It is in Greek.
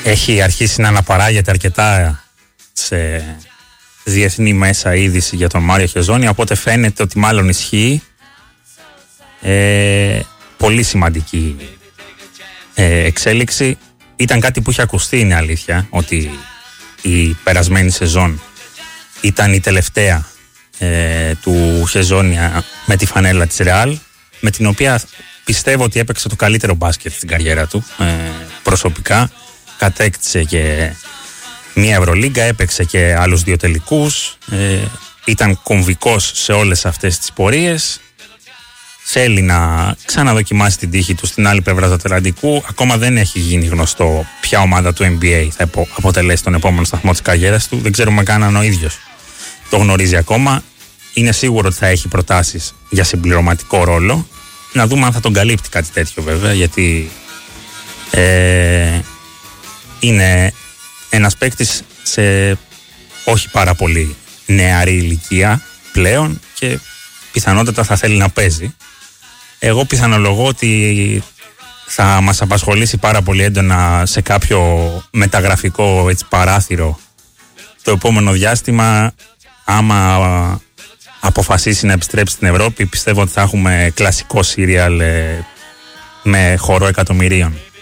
έχει αρχίσει να αναπαράγεται αρκετά σε διεθνή μέσα είδηση για τον Μάριο Χεζόνια, οπότε φαίνεται ότι μάλλον ισχύει. Πολύ σημαντική εξέλιξη. Ήταν κάτι που είχε ακουστεί, είναι αλήθεια, ότι η περασμένη σεζόν ήταν η τελευταία του Χεζόνια με τη φανέλα της Ρεάλ, με την οποία πιστεύω ότι έπαιξε το καλύτερο μπάσκετ στην καριέρα του προσωπικά. Κατέκτησε και μία Ευρωλίγκα, έπαιξε και άλλους 2 τελικούς, ήταν κομβικός σε όλες αυτές τις πορείες. Θέλει να ξαναδοκιμάσει την τύχη του στην άλλη πλευρά του Ατλαντικού. Ακόμα δεν έχει γίνει γνωστό ποια ομάδα του NBA θα αποτελέσει τον επόμενο σταθμό της καριέρας του. Δεν ξέρουμε καν αν ο ίδιος το γνωρίζει ακόμα. Είναι σίγουρο ότι θα έχει προτάσεις για συμπληρωματικό ρόλο. Να δούμε αν θα τον καλύπτει κάτι τέτοιο, βέβαια, γιατί είναι ένας παίκτης σε όχι πάρα πολύ νεαρή ηλικία πλέον και πιθανότατα θα θέλει να παίζει. Εγώ πιθανολογώ ότι θα μας απασχολήσει πάρα πολύ έντονα σε κάποιο μεταγραφικό παράθυρο το επόμενο διάστημα. Άμα αποφασίσει να επιστρέψει στην Ευρώπη, πιστεύω ότι θα έχουμε κλασικό σύριαλ με χορό εκατομμυρίων.